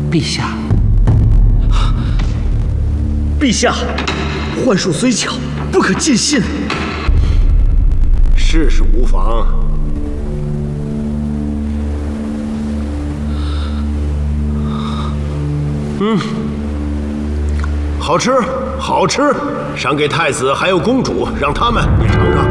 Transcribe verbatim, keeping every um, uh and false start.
陛下， 陛下，幻术虽巧，不可尽信。 试试无妨。嗯，好吃，好吃，赏给太子还有公主，让他们也尝尝。